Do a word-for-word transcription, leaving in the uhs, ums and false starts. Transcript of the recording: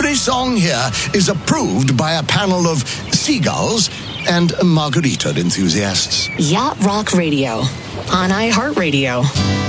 Every song here is approved by a panel of seagulls and margarita enthusiasts. Yacht Rock Radio on iHeartRadio.